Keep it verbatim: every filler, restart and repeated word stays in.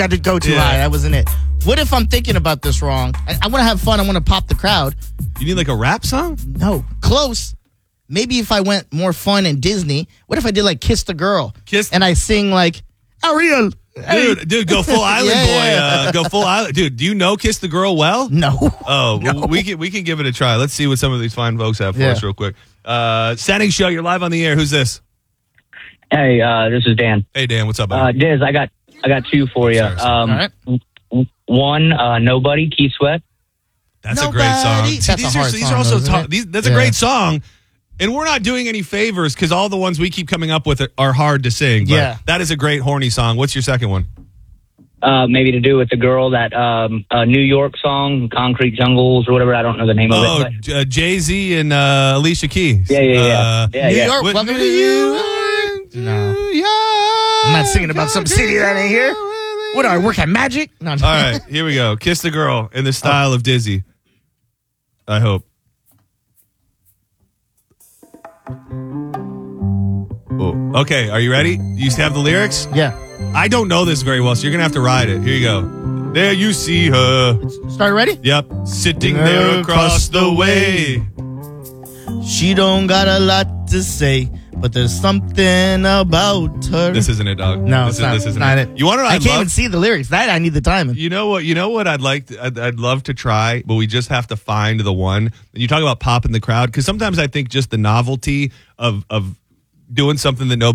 got to go too Yeah. high. That wasn't it. What if I'm thinking about this wrong? I, I want to have fun. I want to pop the crowd. You need like a rap song? No, close. Maybe if I went more fun and Disney. What if I did like Kiss the Girl? Kiss- and I sing like Ariel. Hey. Dude, dude, go full island Yeah, boy. yeah, yeah. Uh, go full island. Dude, do you know Kiss the Girl well? No. Oh, No. well, we can we can give it a try. Let's see what some of these fine folks have for Yeah. us real quick. Uh, Standing Show, you're live on the air. Who's this? Hey, uh, this is Dan. Hey, Dan, what's up, Uh, buddy? Diz, I got I got two for you. Sorry, sorry. Um, All right. w- One, uh, Nobody, Keith Sweat. That's a great song. Nobody- See, That's a these hard are, these song, are also though, isn't ta- it? these, that's a Yeah. great song. And we're not doing any favors because all the ones we keep coming up with are hard to sing. But Yeah. that is a great horny song. What's your second one? Uh, maybe to do with the girl that um, uh, New York song, Concrete Jungles or whatever. I don't know the name Oh, of it. uh, Jay-Z and uh, Alicia Keys. Yeah, yeah, yeah. Uh, Yeah, New yeah. York, With welcome me to you. No. I'm not singing about some city that ain't here. What do I work at Magic? No, no. All right, here we go. Kiss the Girl in the style of Dizzy. I hope. Oh, okay, are you ready? You have the lyrics? Yeah. I don't know this very well, so you're going to have to ride it. Here you go. There you see her. Start ready? Yep. Sitting there across the way. She don't got a lot to say, but there's something about her. This isn't it, dog. no, this it's is, not, this isn't not it. it. You want to know what I I'd can't love? even see the lyrics. That I need the timing. You know what? You know what I'd like. To, I'd, I'd love to try, but we just have to find the one. And you talk about popping the crowd because sometimes I think just the novelty of of doing something that nobody